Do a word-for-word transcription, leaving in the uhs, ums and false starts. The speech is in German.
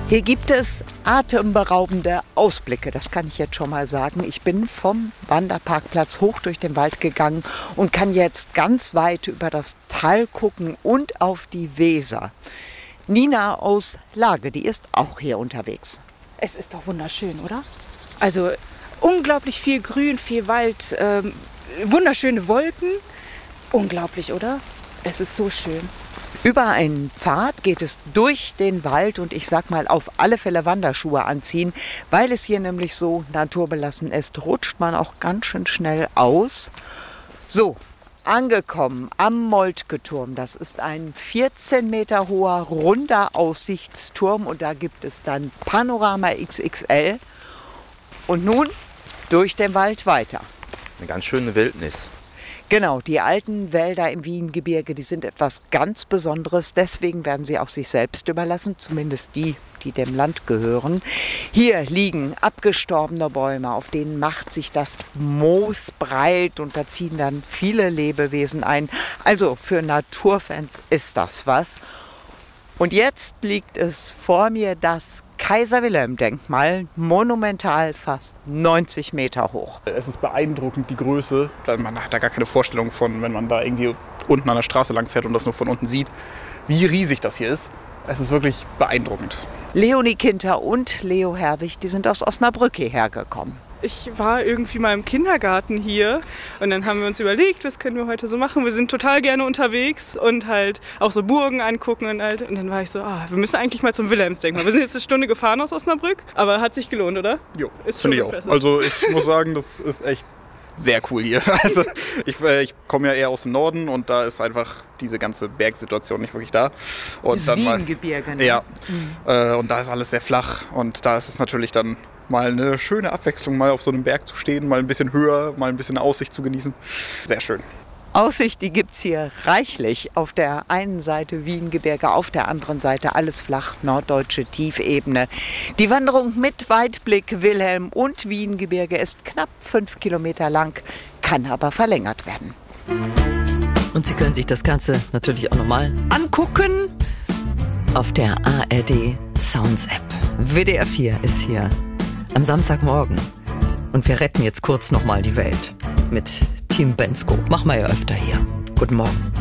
Hier gibt es atemberaubende Ausblicke, das kann ich jetzt schon mal sagen. Ich bin vom Wanderparkplatz hoch durch den Wald gegangen und kann jetzt ganz weit über das Tal gucken und auf die Weser. Nina aus Lage, die ist auch hier unterwegs. Es ist doch wunderschön, oder? Also unglaublich viel Grün, viel Wald, ähm, wunderschöne Wolken. Unglaublich, oder? Es ist so schön. Über einen Pfad geht es durch den Wald und ich sag mal auf alle Fälle Wanderschuhe anziehen, weil es hier nämlich so naturbelassen ist, rutscht man auch ganz schön schnell aus. So, angekommen am Moltke-Turm. Das ist ein vierzehn Meter hoher, runder Aussichtsturm und da gibt es dann Panorama X X L. Und nun durch den Wald weiter. Eine ganz schöne Wildnis. Genau, die alten Wälder im Wiehengebirge, die sind etwas ganz Besonderes. Deswegen werden sie auch sich selbst überlassen, zumindest die, die dem Land gehören. Hier liegen abgestorbene Bäume, auf denen macht sich das Moos breit und da ziehen dann viele Lebewesen ein. Also für Naturfans ist das was. Und jetzt liegt es vor mir das Kaiser-Wilhelm-Denkmal, monumental fast neunzig Meter hoch. Es ist beeindruckend, die Größe. Man hat da gar keine Vorstellung von, wenn man da irgendwie unten an der Straße lang fährt und das nur von unten sieht, wie riesig das hier ist. Es ist wirklich beeindruckend. Leonie Kinter und Leo Herwig, die sind aus Osnabrück hierher gekommen. Ich war irgendwie mal im Kindergarten hier und dann haben wir uns überlegt, was können wir heute so machen. Wir sind total gerne unterwegs und halt auch so Burgen angucken und halt. Und dann war ich so, ah, wir müssen eigentlich mal zum Wilhelmsdenkmal. Wir sind jetzt eine Stunde gefahren aus Osnabrück, aber hat sich gelohnt, oder? Jo, finde ich auch. Also ich muss sagen, das ist echt sehr cool hier. Also ich, äh, ich komme ja eher aus dem Norden und da ist einfach diese ganze Bergsituation nicht wirklich da. Und das dann mal, Wiehengebirge, ne? Ja, mhm. äh, und da ist alles sehr flach und da ist es natürlich dann mal eine schöne Abwechslung, mal auf so einem Berg zu stehen, mal ein bisschen höher, mal ein bisschen Aussicht zu genießen. Sehr schön. Aussicht, die gibt es hier reichlich. Auf der einen Seite Wiehengebirge, auf der anderen Seite alles flach, norddeutsche Tiefebene. Die Wanderung mit Weitblick Wilhelm und Wiehengebirge ist knapp fünf Kilometer lang, kann aber verlängert werden. Und Sie können sich das Ganze natürlich auch nochmal angucken auf der A R D Sounds App. W D R vier ist hier am Samstagmorgen. Und wir retten jetzt kurz nochmal die Welt mit Team Bensko. Machen wir ja öfter hier. Guten Morgen.